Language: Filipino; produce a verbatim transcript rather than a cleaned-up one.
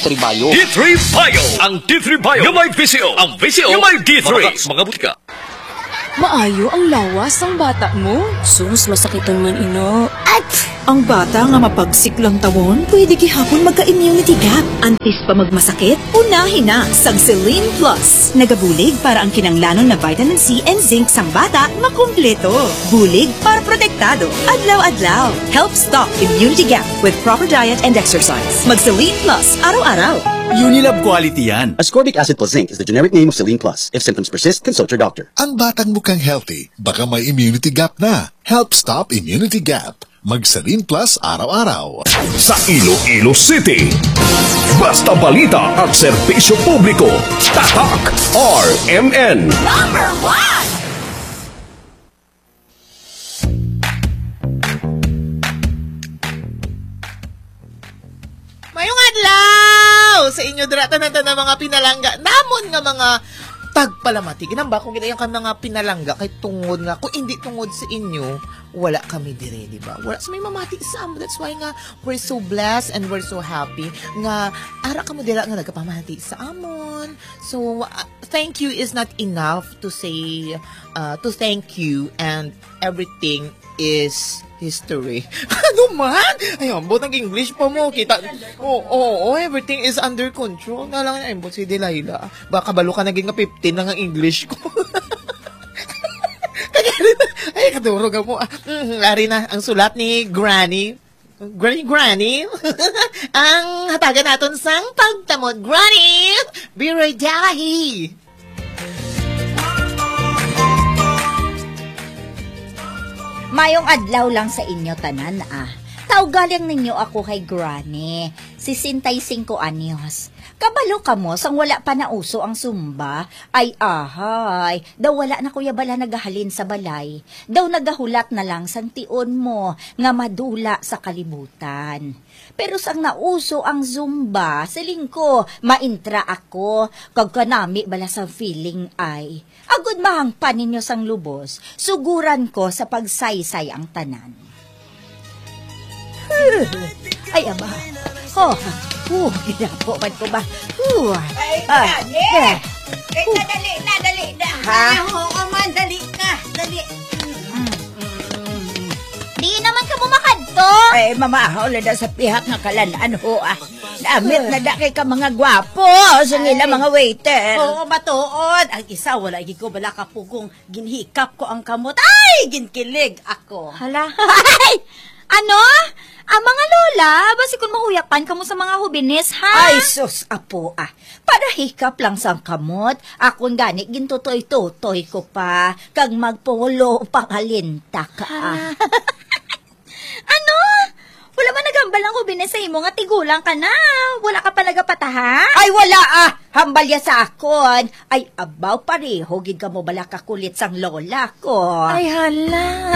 three Bio. D three Bio. Ang D three Bio. Yung may V C O. Ang V C O. Yung may D three. Mga, mga butika. Maayo ang lawas ang bata mo. Sus, masakitan man ino. At ang bata nga mapagsik lang tawon, pwede gihapon magka-immunity gap. Antis pa magmasakit, unahin na sang Celine Plus. Nagabulig para ang kinanglanon na vitamin C and zinc sang bata makumpleto. Bulig para protektado. Adlaw-adlaw. Help stop immunity gap with proper diet and exercise. Mag Celine Plus araw-araw. Unilab quality yan. Ascorbic acid plus zinc is the generic name of Celine Plus. If symptoms persist, consult your doctor. Ang batang mukhang healthy, baka may immunity gap na. Help stop immunity gap. Mag-Celine Plus araw-araw. Sa Iloilo City, basta balita at serbisyo publiko. Tatak R M N. Number one! Mayong adlaw sa inyo drata na na mga pinalangga. Namon nga mga tagpalamati. Ginamba kung ginayang ka mga pinalangga kay tungod nga. Kung hindi tungod sa inyo, wala kami dire, di ba? Wala sa may mamati sa amo. That's why nga we're so blessed and we're so happy nga ara ka mo dira nga nagapamati sa amon. So uh, thank you is not enough to say uh, to thank you, and everything is history. Ano man? Ay, ambot ang English pa mo. Kita, oo, oh, oh, oh, everything is under control. Nalang na, ambot si Delilah. Baka balo ka naging nga fifteen lang ang English ko. Ay, kadurog mo. Mm, lari na, ang sulat ni Granny. Granny, Granny. Ang hatagan natin sang pagtamod. Granny, biradahi. Mayong adlaw lang sa inyo tanan ah. Tawgalang ninyo ako kay Granny, sesentaysinko anyos. Kabalo ka mo, sang wala pa na uso ang Zumba. Ay ahay, daw wala na kuya bala nagahalin sa balay. Daw nagahulat na lang sang tion mo, nga madula sa kalibutan. Pero sang nauso ang Zumba, siling ko, maintra ako, kag kanami bala sa feeling ay. Agud mahangpan ninyo sang lubos, suguran ko sa pagsaysay ang tanan. Ay, aba. Oh, uh, ginapo man ko ba? Uh, Ay, ah, Granny! eh. Ay, Uh. dali na, dali na. Ha? Oo, man, dali ka. Dali. Di naman ka bumakadto. Ay, mamahaw na sa pihak nga kalanaan ho ah. Damit na dakay ka mga gwapo sa nila mga waiter. Oo, matuod. Ang isa, wala hindi ko bala kapugong ginhikap ko ang kamot. Ay, ginkilig ako. Hala. Ano? Ang mga lola, basi kung mahuyapan ka mo sa mga hubinis, ha? Ay, sus, apo ah. Para hikap lang sang kamot, akong gani gintutoy-tutoy ko pa, kag magpulo pangalinta ka ah. Ano? Wala ba nagambal ang hubinis sa imo nga tigulang ka na? Wala ka pa nagapataha? Ay, wala ah! Hambalya sa akon. Ay, abaw pareho, gid ka mo bala kakulit sang lola ko. Ay, hala.